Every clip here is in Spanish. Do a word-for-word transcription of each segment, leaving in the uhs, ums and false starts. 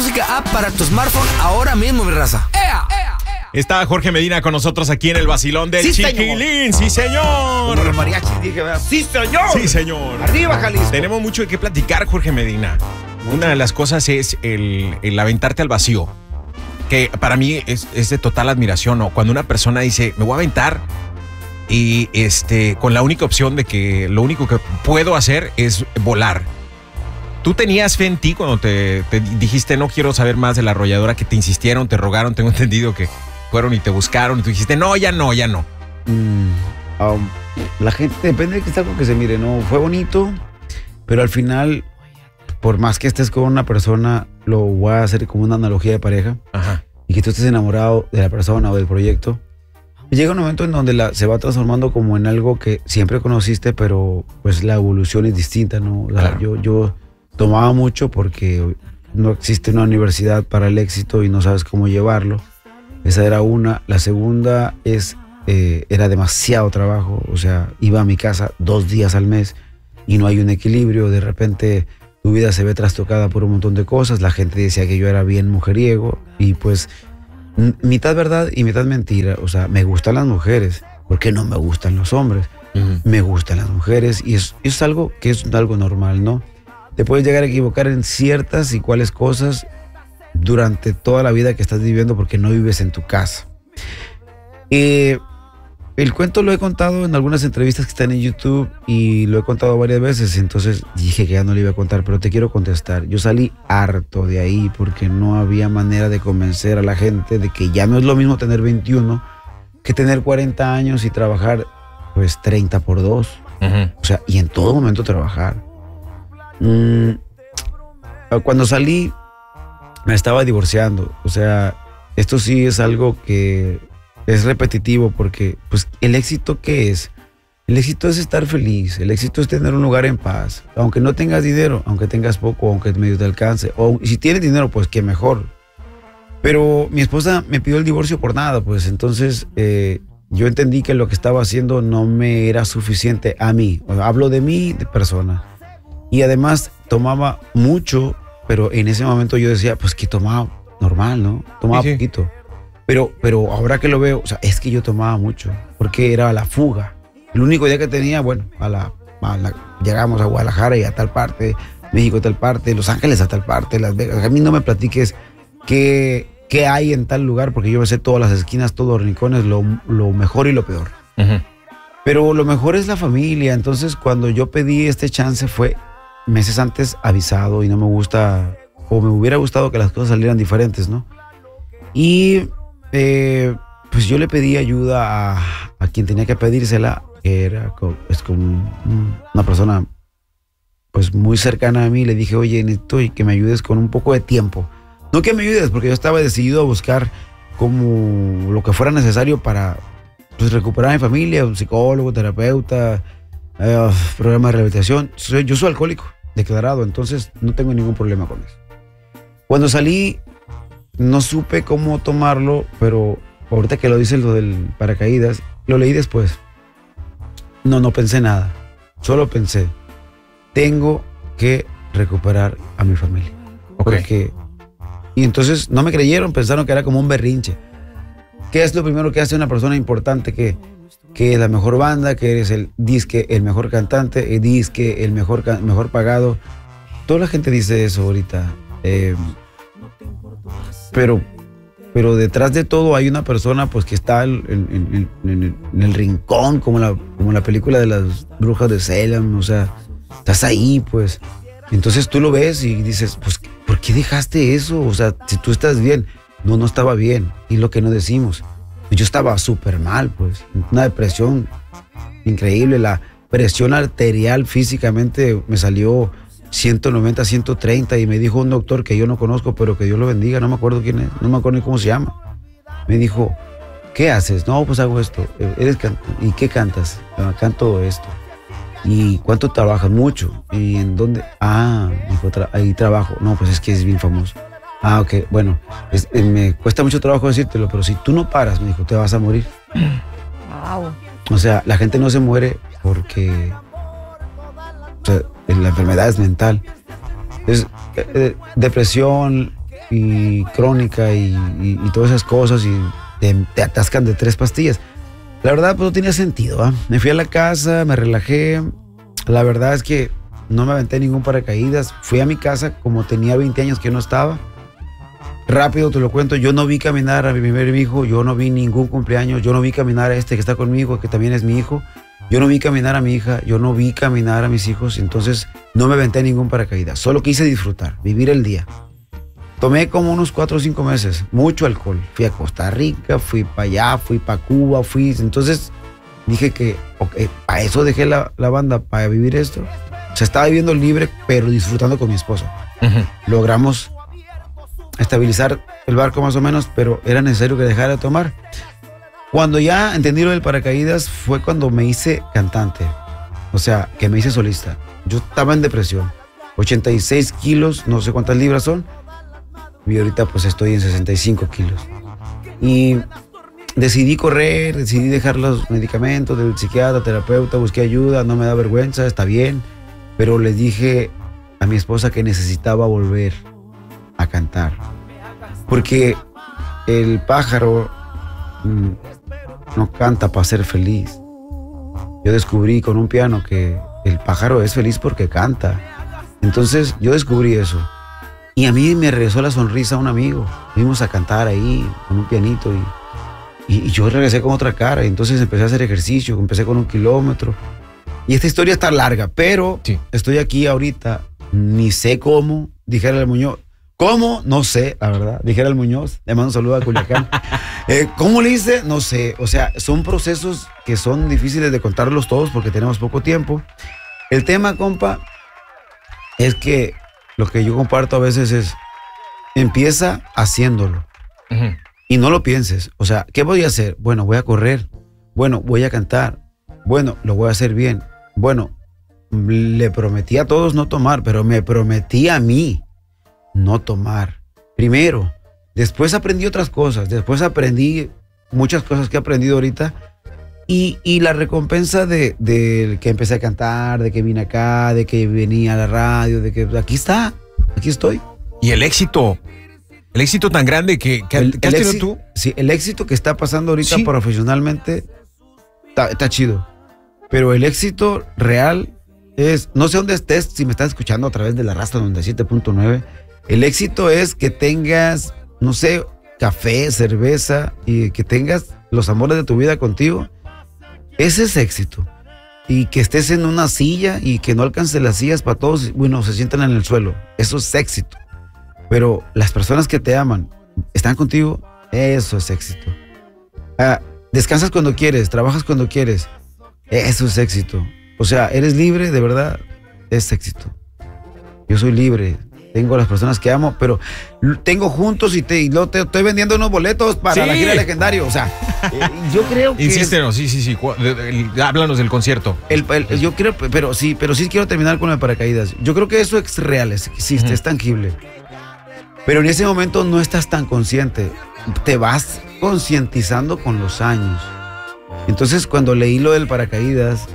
música app para tu smartphone ahora mismo, mi raza. ¡Ea! ¡Ea! Está Jorge Medina con nosotros aquí en el vacilón del Sí, Chiquilín. Sí, señor. Como los mariachis dije, ¿verdad? ¡Sí, señor! Sí, señor. ¡Arriba, Jalisco! Tenemos mucho de qué platicar, Jorge Medina. Una de las cosas es el, el aventarte al vacío, que para mí es, es de total admiración, ¿no? Cuando una persona dice, me voy a aventar y este, con la única opción de que lo único que puedo hacer es volar. ¿Tú tenías fe en ti cuando te, te dijiste, no quiero saber más de la arrolladora, que te insistieron, te rogaron? Tengo entendido que fueron y te buscaron y tú dijiste, no, ya no, ya no. Mm, um, la gente, depende de que es algo que se mire, ¿no? Fue bonito, pero al final, por más que estés con una persona, lo voy a hacer como una analogía de pareja. Ajá. Y que tú estés enamorado de la persona o del proyecto. Llega un momento en donde la, se va transformando como en algo que siempre conociste, pero pues la evolución es distinta, ¿no? O sea, Claro. yo, yo tomaba mucho porque no existe una universidad para el éxito y no sabes cómo llevarlo. Esa era una. La segunda es, eh, era demasiado trabajo. O sea, iba a mi casa dos días al mes y no hay un equilibrio. De repente tu vida se ve trastocada por un montón de cosas. La gente decía que yo era bien mujeriego y pues mitad verdad y mitad mentira. O sea, me gustan las mujeres, porque no me gustan los hombres. Uh-huh. Me gustan las mujeres y es, es algo que es algo normal, ¿no? Te puedes llegar a equivocar en ciertas y cuáles cosas durante toda la vida que estás viviendo porque no vives en tu casa. Eh, el cuento lo he contado en algunas entrevistas que están en YouTube y lo he contado varias veces, entonces dije que ya no le iba a contar, pero te quiero contestar. Yo salí harto de ahí porque no había manera de convencer a la gente de que ya no es lo mismo tener veintiuno que tener cuarenta años y trabajar pues treinta por dos. Uh-huh. O sea, y en todo momento trabajar. Mm, cuando salí me estaba divorciando. O sea, esto sí es algo que es repetitivo porque pues el éxito, ¿qué es? El éxito es estar feliz, el éxito es tener un lugar en paz, aunque no tengas dinero, aunque tengas poco, aunque medio te alcance, o si tienes dinero, pues qué mejor. Pero mi esposa me pidió el divorcio por nada, pues entonces eh, yo entendí que lo que estaba haciendo no me era suficiente a mí. O sea, hablo de mí, de persona. Y además tomaba mucho, pero en ese momento yo decía, pues que tomaba normal, ¿no? Tomaba sí, sí. poquito. Pero, pero ahora que lo veo, o sea, es que yo tomaba mucho, porque era la fuga. El único día que tenía, bueno, a la, a la, llegamos a Guadalajara y a tal parte, México a tal parte, Los Ángeles a tal parte, Las Vegas. A mí no me platiques qué, qué hay en tal lugar, porque yo me sé todas las esquinas, todos los rincones, lo, lo mejor y lo peor. Uh-huh. Pero lo mejor es la familia. Entonces, cuando yo pedí este chance fue meses antes avisado y no me gusta, o me hubiera gustado que las cosas salieran diferentes, ¿no? Y eh, pues yo le pedí ayuda a, a quien tenía que pedírsela, que era con, es con una persona pues muy cercana a mí. Le dije, oye, necesito que me ayudes con un poco de tiempo. No que me ayudes, porque yo estaba decidido a buscar como lo que fuera necesario para pues recuperar a mi familia, un psicólogo, terapeuta, eh, programa de rehabilitación. Soy, yo soy alcohólico, declarado, entonces no tengo ningún problema con eso. Cuando salí, no supe cómo tomarlo, pero ahorita que lo dice lo del paracaídas, lo leí después. No, no pensé nada. Solo pensé, tengo que recuperar a mi familia. Okay. Porque, y entonces no me creyeron, pensaron que era como un berrinche. ¿Qué es lo primero que hace una persona importante? Que, que es la mejor banda, que eres el disque, el mejor cantante, el disque, el mejor, mejor pagado. Toda la gente dice eso ahorita. Eh, pero, pero detrás de todo hay una persona pues que está en, en, en, en, el, en el rincón, como la, como la película de las brujas de Salem. O sea, estás ahí pues. Entonces tú lo ves y dices, pues, ¿por qué dejaste eso? O sea, si tú estás bien. No, no estaba bien. Y lo que no decimos. Yo estaba súper mal, pues. Una depresión increíble. La presión arterial físicamente me salió ciento noventa, ciento treinta. Y me dijo un doctor que yo no conozco, pero que Dios lo bendiga. No me acuerdo quién es. No me acuerdo ni cómo se llama. Me dijo, ¿qué haces? No, pues hago esto. ¿Eres can- ¿Y qué cantas? Ah, canto esto. ¿Y cuánto trabajas? Mucho. ¿Y en dónde? Ah, dijo, tra- ahí trabajo. No, pues es que es bien famoso. Ah, ok, bueno, es, eh, me cuesta mucho trabajo decírtelo, pero si tú no paras, me dijo, te vas a morir. Wow. O sea, la gente no se muere porque o sea, la enfermedad es mental. Es eh, depresión, y crónica y, y, y todas esas cosas y te, te atascan de tres pastillas. La verdad, pues no tenía sentido, ¿eh? Me fui a la casa, me relajé. La verdad es que no me aventé ningún paracaídas. Fui a mi casa como tenía veinte años que no estaba. Rápido te lo cuento, yo no vi caminar a mi primer hijo, yo no vi ningún cumpleaños, yo no vi caminar a este que está conmigo, que también es mi hijo. Yo no vi caminar a mi hija, yo no vi caminar a mis hijos, entonces no me aventé ningún paracaídas. Solo quise disfrutar, vivir el día. Tomé como unos cuatro o cinco meses, mucho alcohol. Fui a Costa Rica, fui para allá, fui para Cuba, fui... Entonces dije que, ok, para eso dejé la, la banda, para vivir esto. O sea, estaba viviendo libre, pero disfrutando con mi esposa. Uh-huh. Logramos estabilizar el barco más o menos, pero era necesario que dejara de tomar. Cuando ya entendí lo del paracaídas fue cuando me hice cantante, o sea, que me hice solista. Yo estaba en depresión, ochenta y seis kilos, no sé cuántas libras son, y ahorita pues estoy en sesenta y cinco kilos. Y decidí correr, decidí dejar los medicamentos del psiquiatra, terapeuta, busqué ayuda, no me da vergüenza, está bien, pero le dije a mi esposa que necesitaba volver a cantar, porque el pájaro mmm, no canta para ser feliz. Yo descubrí con un piano que el pájaro es feliz porque canta. Entonces yo descubrí eso. Y a mí me regresó la sonrisa a un amigo. Fuimos a cantar ahí con un pianito y, y, y yo regresé con otra cara. Y entonces empecé a hacer ejercicio, empecé con un kilómetro. Y esta historia está larga, pero sí. Estoy aquí ahorita, ni sé cómo, dijera el Muñoz. ¿Cómo? No sé, la verdad. Dijera el Muñoz, le mando un saludo a Culiacán. eh, ¿Cómo le hice? No sé. O sea, son procesos que son difíciles de contarlos todos porque tenemos poco tiempo. El tema, compa, es que lo que yo comparto a veces es, empieza haciéndolo. Uh-huh. Y no lo pienses. O sea, ¿qué voy a hacer? Bueno, voy a correr. Bueno, voy a cantar. Bueno, lo voy a hacer bien. Bueno, le prometí a todos no tomar, pero me prometí a mí no tomar. Primero, después aprendí otras cosas, después aprendí muchas cosas que he aprendido ahorita y, y la recompensa de, de que empecé a cantar, de que vine acá, de que venía a la radio, de que aquí está, aquí estoy. Y el éxito, el éxito tan grande que, que, el, que has el tenido éxito, tú. Sí, el éxito que está pasando ahorita sí. Profesionalmente está, está chido, pero el éxito real es, no sé dónde estés, si me estás escuchando a través de la Raza noventa y siete punto nueve. El éxito es que tengas, no sé, café, cerveza y que tengas los amores de tu vida contigo. Ese es éxito. Y que estés en una silla y que no alcances las sillas para todos, bueno, se sientan en el suelo. Eso es éxito. Pero las personas que te aman, están contigo, eso es éxito. Ah, descansas cuando quieres, trabajas cuando quieres, eso es éxito. O sea, eres libre, de verdad, es éxito. Yo soy libre. Tengo a las personas que amo, pero tengo juntos y te, y lo, te estoy vendiendo unos boletos para sí. La gira Legendario. O sea, eh, yo creo que. Insístenos, sí, sí, sí. Háblanos del concierto. El, el, yo creo, pero sí, pero sí quiero terminar con el paracaídas. Yo creo que eso es real, es, existe, uh-huh. Es tangible. Pero en ese momento no estás tan consciente. Te vas concientizando con los años. Entonces, cuando leí lo del paracaídas,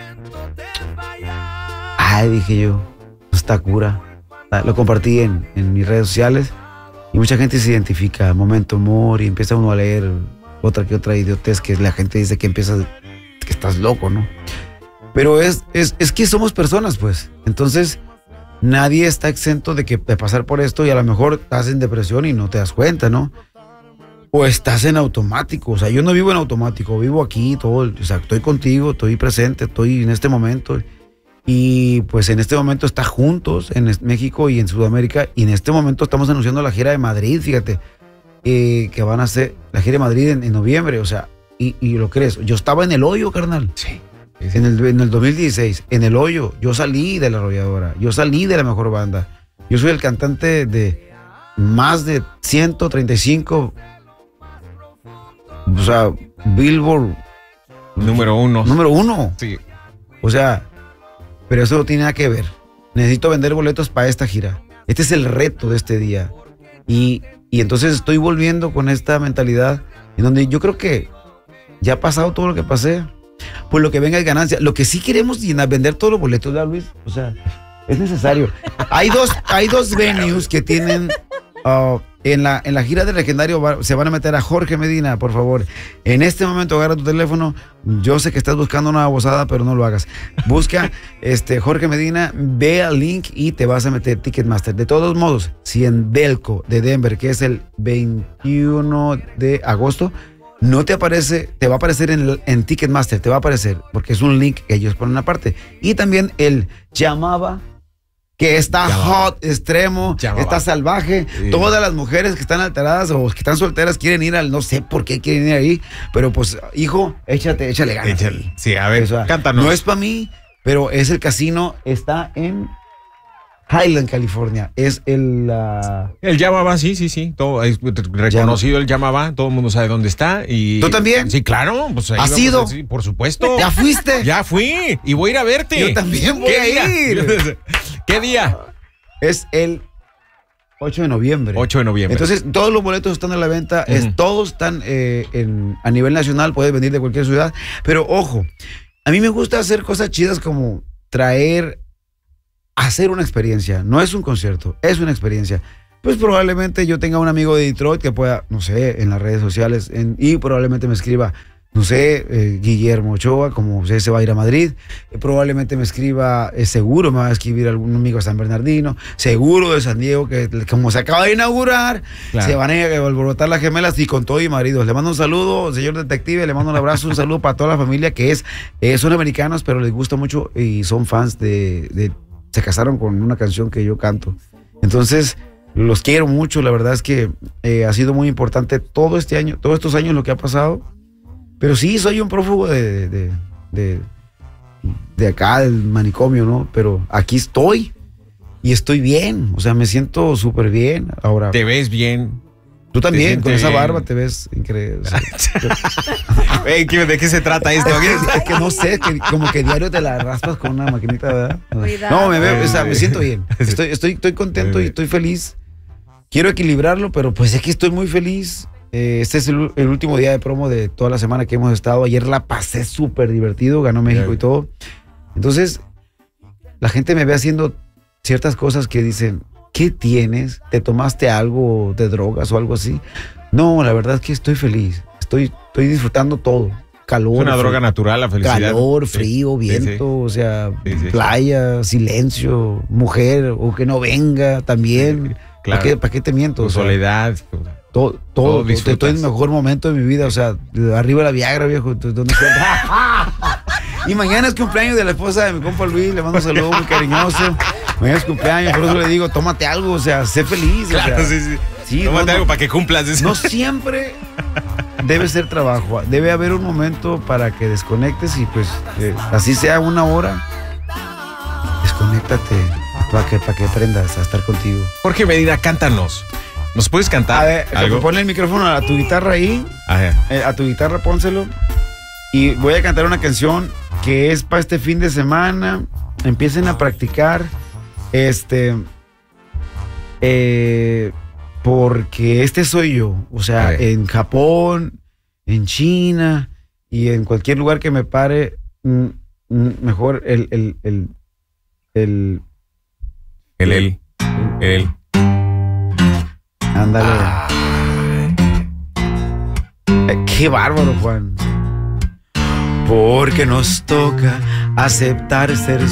ay, dije yo, está cura. Lo compartí en, en mis redes sociales y mucha gente se identifica, Momento Humor, y empieza uno a leer otra que otra idiotez que la gente dice que empiezas, que estás loco, ¿no? Pero es, es, es que somos personas, pues. Entonces, nadie está exento de, que, de pasar por esto y a lo mejor estás en depresión y no te das cuenta, ¿no? O estás en automático. O sea, yo no vivo en automático, vivo aquí, todo. O sea, estoy contigo, estoy presente, estoy en este momento. Y pues en este momento está juntos en México y en Sudamérica. Y en este momento estamos anunciando la gira de Madrid, fíjate. Eh, que van a hacer la gira de Madrid en, en noviembre. O sea, y, y lo crees. Yo estaba en el hoyo, carnal. Sí. sí, sí. En, el, en el dos mil dieciséis. En el hoyo. Yo salí de La Arrolladora. Yo salí de la mejor banda. Yo soy el cantante de más de ciento treinta y cinco. O sea, Billboard. Número uno. Número uno. Sí. O sea. Pero eso no tiene nada que ver. Necesito vender boletos para esta gira. Este es el reto de este día. Y, y entonces estoy volviendo con esta mentalidad en donde yo creo que ya ha pasado todo lo que pasé. Pues lo que venga es ganancia. Lo que sí queremos es vender todos los boletos, ¿verdad, Luis? O sea, es necesario. Hay dos, hay dos venues que tienen uh, en, la, en la gira del legendario va, se van a meter a Jorge Medina, por favor. En este momento agarra tu teléfono. Yo sé que estás buscando una babosada, pero no lo hagas. Busca este, Jorge Medina, ve al link y te vas a meter Ticketmaster. De todos modos, si en Belco de Denver, que es el veintiuno de agosto, no te aparece, te va a aparecer en, en Ticketmaster, te va a aparecer, porque es un link que ellos ponen aparte. Y también el Llamaba, que está Llamaba. hot, extremo, Llamaba. Está salvaje. Sí. Todas las mujeres que están alteradas o que están solteras quieren ir al, no sé por qué quieren ir ahí, pero pues, hijo, échate, échale ganas. Échale. Sí, a ver, o sea, cántanos. No es para mí, pero es el casino, está en Highland, California. Es el... Uh... El Llamaba, sí, sí, sí. Todo es reconocido el Llamaba. Todo el mundo sabe dónde está. Y... ¿Tú también? Sí, claro. Pues ahí ¿Has ido? Sí, por supuesto. ¿Ya fuiste? Ya fui. Y voy a ir a verte. Yo también voy a ir. ¿Qué día? Es el ocho de noviembre. ocho de noviembre. Entonces, todos los boletos están a la venta. Uh-huh. es, todos están eh, en, a nivel nacional. Puedes venir de cualquier ciudad. Pero, ojo, a mí me gusta hacer cosas chidas como traer... hacer una experiencia, no es un concierto, es una experiencia. Pues probablemente yo tenga un amigo de Detroit que pueda, no sé, en las redes sociales, en, y probablemente me escriba, no sé, eh, Guillermo Ochoa, como se, se va a ir a Madrid, eh, probablemente me escriba, eh, seguro me va a escribir algún amigo de San Bernardino, seguro de San Diego, que como se acaba de inaugurar, claro. se van a alborotar las gemelas y con todo y maridos. Le mando un saludo, señor detective, le mando un abrazo, un saludo para toda la familia que es, eh, son americanos, pero les gusta mucho y son fans de... de se casaron con una canción que yo canto. Entonces, los quiero mucho. La verdad es que eh, ha sido muy importante todo este año, todos estos años lo que ha pasado. Pero sí, soy un prófugo de, de, de, de acá, del manicomio, ¿no? Pero aquí estoy y estoy bien. O sea, me siento súper bien. Ahora. ¿Te ves bien? Tú también, con esa barba te ves increíble. O sea, hey, ¿de qué se trata esto? Es que no sé, que como que diario te la raspas con una maquinita, ¿verdad? Cuidado. No, me veo, o sea, me siento bien. Estoy, estoy, estoy contento y estoy feliz. Quiero equilibrarlo, pero pues es que estoy muy feliz. Eh, este es el, el último día de promo de toda la semana que hemos estado. Ayer la pasé súper divertido, ganó México y todo. Entonces, la gente me ve haciendo ciertas cosas que dicen... ¿Qué tienes? ¿Te tomaste algo de drogas o algo así? No, la verdad es que estoy feliz. Estoy, estoy disfrutando todo. Calor. Es una frío, droga natural, la felicidad. Calor, frío, sí, viento, sí, sí. o sea, sí, sí, playa, sí. silencio, mujer, o que no venga también. Claro. ¿Para qué, para qué te miento? O sea, soledad. Todo, todo, todo estoy en el mejor momento de mi vida. O sea, arriba la Viagra, viejo. ¿Dónde y mañana es cumpleaños de la esposa de mi compa Luis. Le mando un saludo muy cariñoso. Mañana es cumpleaños, por eso le digo, tómate algo, o sea, sé feliz. Claro, o sea, sí, sí. sí. Tómate no, algo para que cumplas eso. No siempre debe ser trabajo. Debe haber un momento para que desconectes y pues eh, así sea una hora, desconéctate para que, para que aprendas a estar contigo. Jorge Medina, cántanos. ¿Nos puedes cantar? A ver, algo? Ponle el micrófono a tu guitarra ahí. Eh, a tu guitarra pónselo. Y voy a cantar una canción que es para este fin de semana. Empiecen a practicar. Este, eh, porque este soy yo, o sea, en Japón, en China y en cualquier lugar que me pare, m- m- mejor el, el, el, el, el, el, el, ándale. Ah. Eh, qué bárbaro, Juan. Porque nos toca aceptar ser